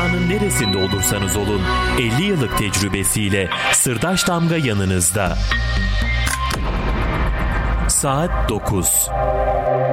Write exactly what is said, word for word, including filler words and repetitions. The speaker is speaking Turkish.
Dünyanın neresinde olursanız olun elli yıllık tecrübesiyle Sırdaş Damga yanınızda. Saat dokuz.